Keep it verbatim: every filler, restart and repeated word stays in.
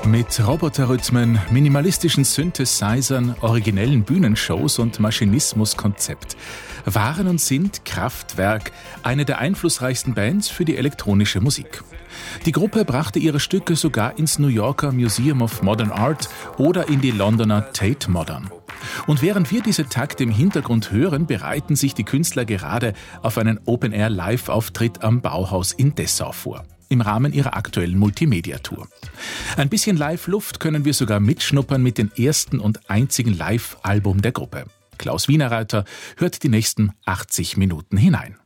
Mit Roboterrhythmen, minimalistischen Synthesizern, originellen Bühnenshows und Maschinismuskonzept waren und sind Kraftwerk eine der einflussreichsten Bands für die elektronische Musik. Die Gruppe brachte ihre Stücke sogar ins New Yorker Museum of Modern Art oder in die Londoner Tate Modern. Und während wir diese Takte im Hintergrund hören, bereiten sich die Künstler gerade auf einen Open-Air-Live-Auftritt am Bauhaus in Dessau vor, im Rahmen ihrer aktuellen Multimedia-Tour. Ein bisschen Live-Luft können wir sogar mitschnuppern mit dem ersten und einzigen Live-Album der Gruppe. Klaus Wienerreiter hört die nächsten achtzig Minuten hinein.